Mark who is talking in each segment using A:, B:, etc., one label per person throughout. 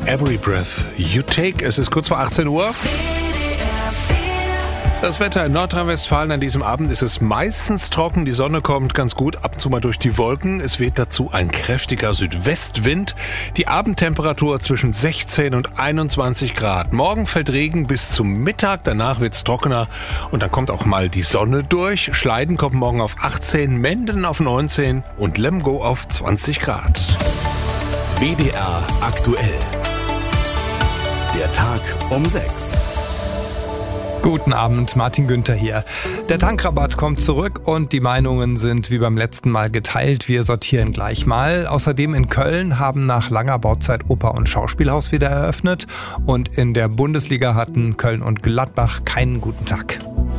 A: Every Breath You Take. Es ist kurz vor 18 Uhr. Das Wetter in Nordrhein-Westfalen an diesem Abend ist es meistens trocken. Die Sonne kommt ganz gut ab und zu mal durch die Wolken. Es weht dazu ein kräftiger Südwestwind. Die Abendtemperatur zwischen 16 und 21 Grad. Morgen fällt Regen bis zum Mittag. Danach wird es trockener und dann kommt auch mal die Sonne durch. Schleiden kommt morgen auf 18, Menden auf 19 und Lemgo auf 20 Grad.
B: WDR aktuell. Der Tag um 6.
C: Guten Abend, Martin Günther hier. Der Tankrabatt kommt zurück und die Meinungen sind wie beim letzten Mal geteilt. Wir sortieren gleich mal. Außerdem in Köln haben nach langer Bauzeit Oper und Schauspielhaus wieder eröffnet. Und in der Bundesliga hatten Köln und Gladbach keinen guten Tag.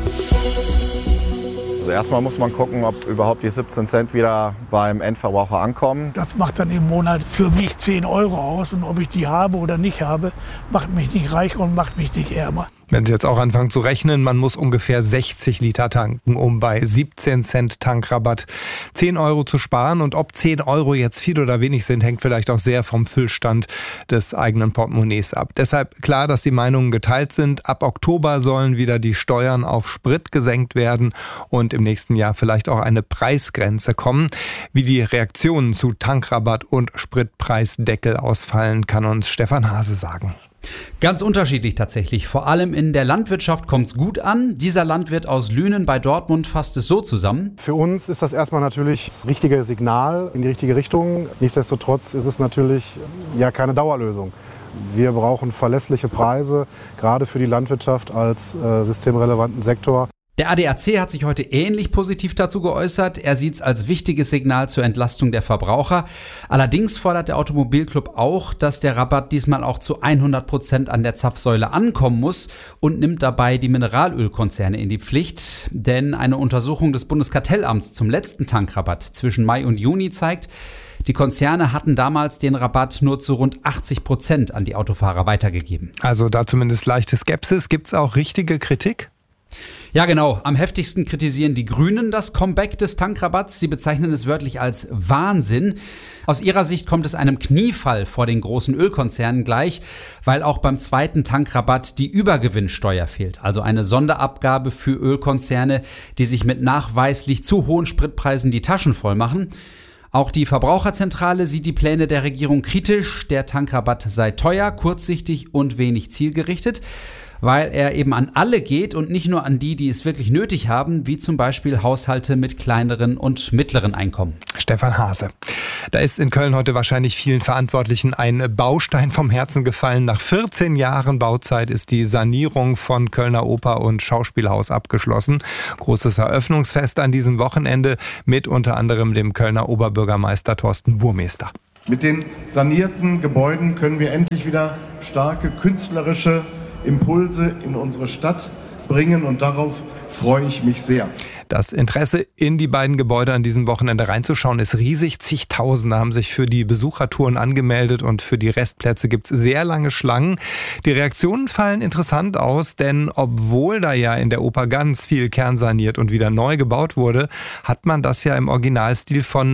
D: Also erstmal muss man gucken, ob überhaupt die 17 Cent wieder beim Endverbraucher ankommen.
E: Das macht dann im Monat für mich 10 Euro aus. Und ob ich die habe oder nicht habe, macht mich nicht reicher und macht mich nicht ärmer.
C: Wenn Sie jetzt auch anfangen zu rechnen, man muss ungefähr 60 Liter tanken, um bei 17 Cent Tankrabatt 10 Euro zu sparen. Und ob 10 Euro jetzt viel oder wenig sind, hängt vielleicht auch sehr vom Füllstand des eigenen Portemonnaies ab. Deshalb klar, dass die Meinungen geteilt sind. Ab Oktober sollen wieder die Steuern auf Sprit gesenkt werden und im nächsten Jahr vielleicht auch eine Preisgrenze kommen. Wie die Reaktionen zu Tankrabatt und Spritpreisdeckel ausfallen, kann uns Stefan Hase sagen.
F: Ganz unterschiedlich tatsächlich. Vor allem in der Landwirtschaft kommt es gut an. Dieser Landwirt aus Lünen bei Dortmund fasst es so zusammen.
G: Für uns ist das erstmal natürlich das richtige Signal in die richtige Richtung. Nichtsdestotrotz ist es natürlich keine Dauerlösung. Wir brauchen verlässliche Preise, gerade für die Landwirtschaft als systemrelevanten Sektor.
F: Der ADAC hat sich heute ähnlich positiv dazu geäußert. Er sieht es als wichtiges Signal zur Entlastung der Verbraucher. Allerdings fordert der Automobilclub auch, dass der Rabatt diesmal auch zu 100% an der Zapfsäule ankommen muss und nimmt dabei die Mineralölkonzerne in die Pflicht. Denn eine Untersuchung des Bundeskartellamts zum letzten Tankrabatt zwischen Mai und Juni zeigt, die Konzerne hatten damals den Rabatt nur zu rund 80% an die Autofahrer weitergegeben.
C: Also da zumindest leichte Skepsis. Gibt es auch richtige Kritik?
F: Ja, genau. Am heftigsten kritisieren die Grünen das Comeback des Tankrabatts. Sie bezeichnen es wörtlich als Wahnsinn. Aus ihrer Sicht kommt es einem Kniefall vor den großen Ölkonzernen gleich, weil auch beim zweiten Tankrabatt die Übergewinnsteuer fehlt. Also eine Sonderabgabe für Ölkonzerne, die sich mit nachweislich zu hohen Spritpreisen die Taschen voll machen. Auch die Verbraucherzentrale sieht die Pläne der Regierung kritisch. Der Tankrabatt sei teuer, kurzsichtig und wenig zielgerichtet, weil er eben an alle geht und nicht nur an die, die es wirklich nötig haben, wie zum Beispiel Haushalte mit kleineren und mittleren Einkommen.
C: Stefan Hase. Da ist in Köln heute wahrscheinlich vielen Verantwortlichen ein Baustein vom Herzen gefallen. Nach 14 Jahren Bauzeit ist die Sanierung von Kölner Oper und Schauspielhaus abgeschlossen. Großes Eröffnungsfest an diesem Wochenende mit unter anderem dem Kölner Oberbürgermeister Thorsten Burmester.
H: Mit den sanierten Gebäuden können wir endlich wieder starke künstlerische Impulse in unsere Stadt bringen und darauf freue ich mich sehr.
C: Das Interesse in die beiden Gebäude an diesem Wochenende reinzuschauen ist riesig. Zigtausende haben sich für die Besuchertouren angemeldet und für die Restplätze gibt es sehr lange Schlangen. Die Reaktionen fallen interessant aus, denn obwohl da ja in der Oper ganz viel kernsaniert und wieder neu gebaut wurde, hat man das ja im Originalstil von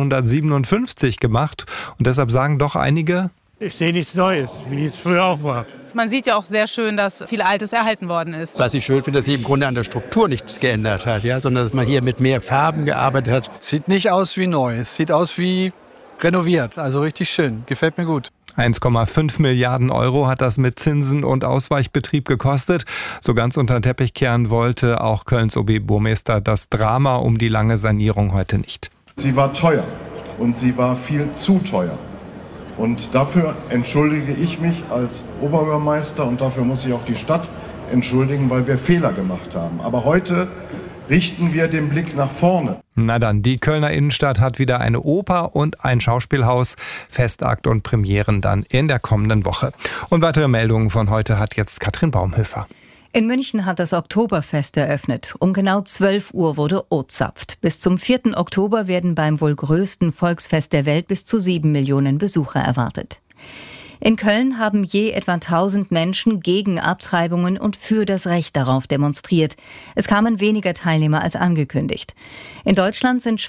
C: 1957 gemacht. Und deshalb sagen doch einige:
E: Ich sehe nichts Neues, wie es früher auch war.
I: Man sieht ja auch sehr schön, dass viel Altes erhalten worden ist.
J: Was ich schön finde, dass sich im Grunde an der Struktur nichts geändert hat, sondern dass man hier mit mehr Farben gearbeitet hat.
K: Sieht nicht aus wie neu, es sieht aus wie renoviert, also richtig schön, gefällt mir gut.
C: 1,5 Milliarden Euro hat das mit Zinsen und Ausweichbetrieb gekostet. So ganz unter den Teppich kehren wollte auch Kölns OB-Burmester das Drama um die lange Sanierung heute nicht.
H: Sie war teuer und sie war viel zu teuer. Und dafür entschuldige ich mich als Oberbürgermeister und dafür muss sich auch die Stadt entschuldigen, weil wir Fehler gemacht haben. Aber heute richten wir den Blick nach vorne.
C: Na dann, die Kölner Innenstadt hat wieder eine Oper und ein Schauspielhaus. Festakt und Premieren dann in der kommenden Woche. Und weitere Meldungen von heute hat jetzt Katrin Baumhöfer.
L: In München hat das Oktoberfest eröffnet. Um genau 12 Uhr wurde ozapft. Bis zum 4. Oktober werden beim wohl größten Volksfest der Welt bis zu 7 Millionen Besucher erwartet. In Köln haben je etwa 1000 Menschen gegen Abtreibungen und für das Recht darauf demonstriert. Es kamen weniger Teilnehmer als angekündigt. In Deutschland sind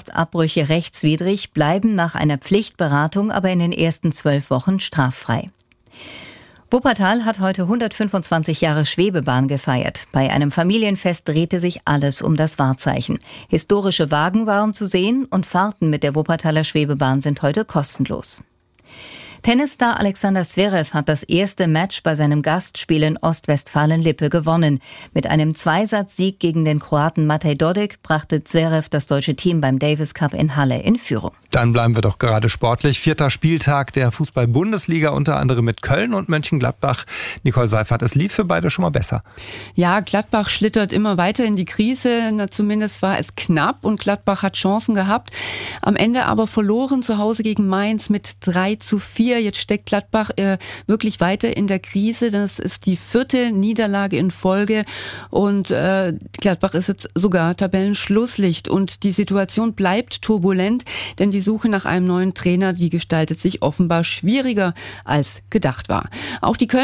L: Schwangerschaftsabbrüche rechtswidrig, bleiben nach einer Pflichtberatung aber in den ersten 12 Wochen straffrei. Wuppertal hat heute 125 Jahre Schwebebahn gefeiert. Bei einem Familienfest drehte sich alles um das Wahrzeichen. Historische Wagen waren zu sehen und Fahrten mit der Wuppertaler Schwebebahn sind heute kostenlos. Tennisstar Alexander Zverev hat das erste Match bei seinem Gastspiel in Ostwestfalen-Lippe gewonnen. Mit einem 2-Satz-Sieg gegen den Kroaten Matej Dodic brachte Zverev das deutsche Team beim Davis Cup in Halle in Führung.
C: Dann bleiben wir doch gerade sportlich. 4. Spieltag der Fußball-Bundesliga, unter anderem mit Köln und Mönchengladbach. Nicole Seifert, es lief für beide schon mal besser.
M: Ja, Gladbach schlittert immer weiter in die Krise. Zumindest war es knapp und Gladbach hat Chancen gehabt. Am Ende aber verloren zu Hause gegen Mainz mit 3-4. Jetzt steckt Gladbach wirklich weiter in der Krise. Das ist die 4. Niederlage in Folge und Gladbach ist jetzt sogar Tabellenschlusslicht und die Situation bleibt turbulent, denn die Suche nach einem neuen Trainer, die gestaltet sich offenbar schwieriger als gedacht war. Auch für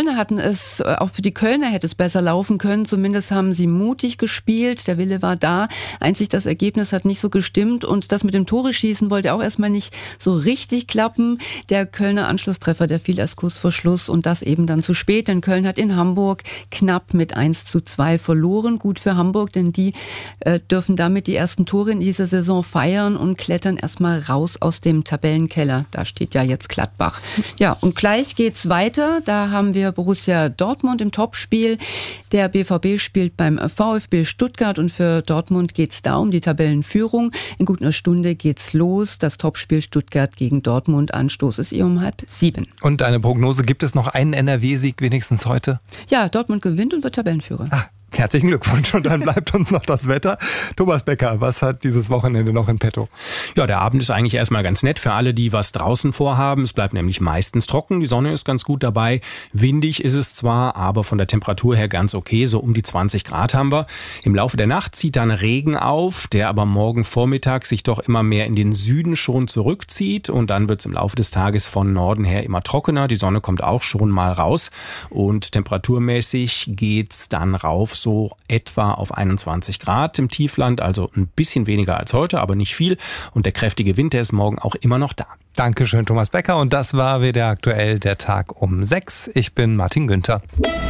M: die Kölner hätte es besser laufen können. Zumindest haben sie mutig gespielt. Der Wille war da. Einzig das Ergebnis hat nicht so gestimmt und das mit dem Tore-Schießen wollte auch erstmal nicht so richtig klappen. Der Kölner Anschlusstreffer, der fiel erst kurz vor Schluss und das eben dann zu spät, denn Köln hat in Hamburg knapp mit 1-2 verloren. Gut für Hamburg, denn die dürfen damit die ersten Tore in dieser Saison feiern und klettern erstmal raus aus dem Tabellenkeller. Da steht ja jetzt Gladbach. Ja, und gleich geht's weiter. Da haben wir Borussia Dortmund im Topspiel. Der BVB spielt beim VfB Stuttgart und für Dortmund geht's da um die Tabellenführung. In gut einer Stunde geht's los. Das Topspiel Stuttgart gegen Dortmund. Anstoß ist um 6:30.
C: Und eine Prognose, gibt es noch einen NRW-Sieg wenigstens heute?
M: Ja, Dortmund gewinnt und wird Tabellenführer.
C: Herzlichen Glückwunsch und dann bleibt uns noch das Wetter. Thomas Becker, was hat dieses Wochenende noch in petto?
N: Ja, der Abend ist eigentlich erstmal ganz nett für alle, die was draußen vorhaben. Es bleibt nämlich meistens trocken, die Sonne ist ganz gut dabei. Windig ist es zwar, aber von der Temperatur her ganz okay, so um die 20 Grad haben wir. Im Laufe der Nacht zieht dann Regen auf, der aber morgen Vormittag sich doch immer mehr in den Süden schon zurückzieht und dann wird es im Laufe des Tages von Norden her immer trockener. Die Sonne kommt auch schon mal raus und temperaturmäßig geht's dann rauf so etwa auf 21 Grad im Tiefland, also ein bisschen weniger als heute, aber nicht viel. Und der kräftige Wind, der ist morgen auch immer noch da.
C: Dankeschön, Thomas Becker. Und das war WDR aktuell, der Tag um 6. Ich bin Martin Günther.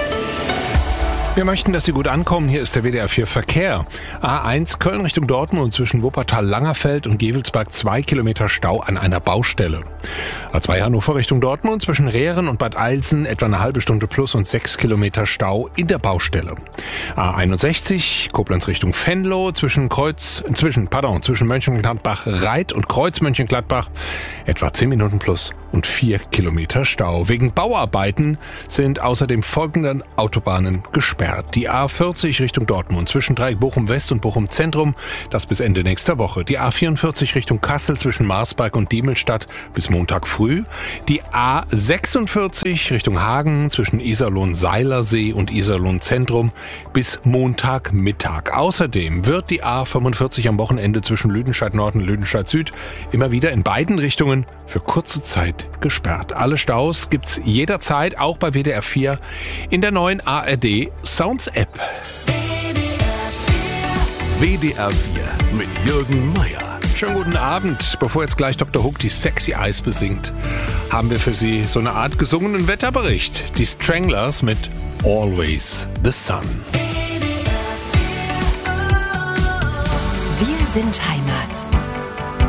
A: Wir möchten, dass Sie gut ankommen. Hier ist der WDR 4 Verkehr. A1 Köln Richtung Dortmund zwischen Wuppertal-Langerfeld und Gevelsberg 2 Kilometer Stau an einer Baustelle. A2 Hannover Richtung Dortmund zwischen Rehren und Bad Eilsen etwa eine halbe Stunde plus und 6 Kilometer Stau in der Baustelle. A61 Koblenz Richtung Venlo zwischen Mönchengladbach-Reit und Kreuz-Mönchengladbach etwa 10 Minuten plus und 4 Kilometer Stau. Wegen Bauarbeiten sind außerdem folgende Autobahnen gesperrt. Die A40 Richtung Dortmund zwischen Dreieck Bochum West und Bochum Zentrum, das bis Ende nächster Woche. Die A44 Richtung Kassel zwischen Marsberg und Diemelstadt bis Montag früh. Die A46 Richtung Hagen zwischen Iserlohn-Seilersee und Iserlohn-Zentrum bis Montagmittag. Außerdem wird die A45 am Wochenende zwischen Lüdenscheid Nord und Lüdenscheid Süd immer wieder in beiden Richtungen für kurze Zeit gesperrt. Alle Staus gibt's jederzeit, auch bei WDR 4, in der neuen ARD Sounds App.
B: WDR 4 mit Jürgen Meier.
A: Schönen guten Abend. Bevor jetzt gleich Dr. Hook die Sexy Eyes besingt, haben wir für Sie so eine Art gesungenen Wetterbericht. Die Stranglers mit Always the Sun.
O: Wir sind Heimat.